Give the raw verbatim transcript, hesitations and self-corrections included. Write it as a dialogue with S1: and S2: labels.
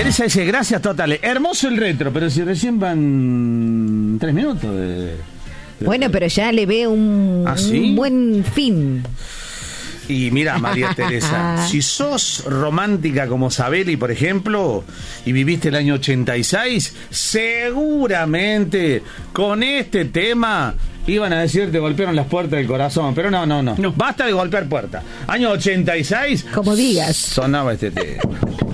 S1: Teresa dice, gracias totales. Hermoso el retro, pero si recién van tres minutos de... de
S2: bueno, pero ya le ve un,
S1: ¿Ah, sí?
S2: un buen fin.
S1: Y mira, María Teresa, si sos romántica como Sabeli, por ejemplo, y viviste el año ochenta y seis, seguramente con este tema iban a decir te golpearon las puertas del corazón. Pero no, no, no, no. Basta de golpear puertas. Año ochenta y seis.
S2: Como digas.
S1: Sonaba este tema.